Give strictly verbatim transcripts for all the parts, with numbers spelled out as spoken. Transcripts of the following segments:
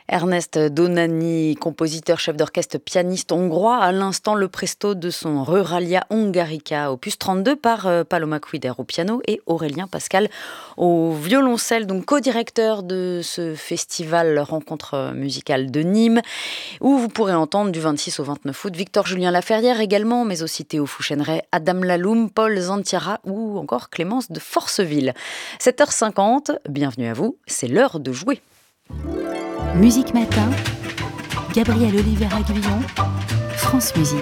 Ernest Donani, compositeur, chef d'orchestre, pianiste hongrois, à l'instant le presto de son Ruralia Hungarica, opus trente-deux par euh, Paloma Cuider au piano et Aurélien Pascal au violoncelle, donc co-directeur de ce festival rencontre musicale de Nîmes, où vous pourrez entendre du vingt-six au vingt-neuf août Victor-Julien Laferrière également, mais aussi Théo Fouchenray, Adam Laloum, Paul Zantiara ou encore Clémence de Forceville. sept heures cinquante, bienvenue à vous, c'est l'heure de jouer. Musique Matin, Gabriel Oliveira-Guillon, France Musique.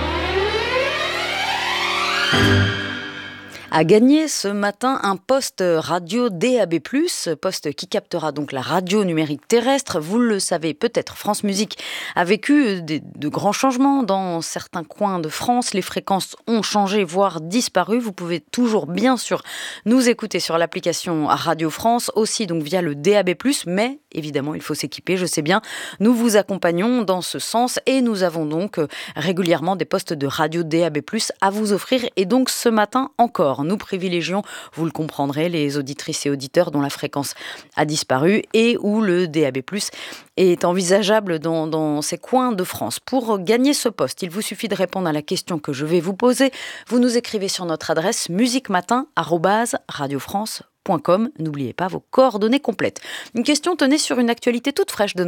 A gagné ce matin un poste radio D A B plus, poste qui captera donc la radio numérique terrestre. Vous le savez peut-être, France Musique a vécu des, de grands changements dans certains coins de France. Les fréquences ont changé, voire disparu. Vous pouvez toujours bien sûr nous écouter sur l'application Radio France, aussi donc via le D A B plus, mais évidemment il faut s'équiper, je sais bien. Nous vous accompagnons dans ce sens et nous avons donc régulièrement des postes de radio D A B plus à vous offrir, et donc ce matin encore. Nous privilégions, vous le comprendrez, les auditrices et auditeurs dont la fréquence a disparu et où le D A B plus est envisageable dans, dans ces coins de France. Pour gagner ce poste, il vous suffit de répondre à la question que je vais vous poser. Vous nous écrivez sur notre adresse musiquematin arobase radiofrance point com. N'oubliez pas vos coordonnées complètes. Une question tenait sur une actualité toute fraîche de